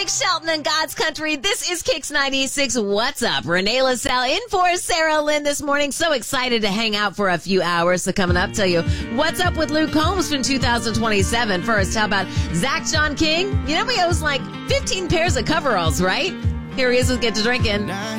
Blake Shelton and God's Country. This is Kicks 96. What's up? Renee LaSalle in for Sarah Lynn this morning. So excited to hang out for a few hours. So coming up, tell you what's up with Luke Combs from 2027. First, how about Zach John King? You know he owes like 15 pairs of coveralls, right? Here he is with Get to Drinking.